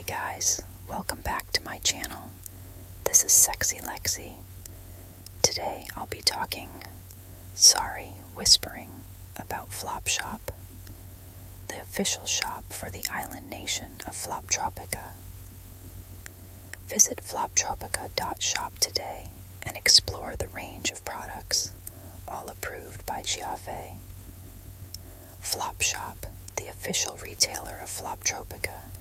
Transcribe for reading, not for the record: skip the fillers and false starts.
guys, welcome back to my channel. This is Sexy Lexi. Today I'll be whispering about Flopshop, the official shop for the island nation of Floptropica. Visit floptropica.shop today and explore the range of products, all approved by Giave. Flopshop, the official retailer of Floptropica,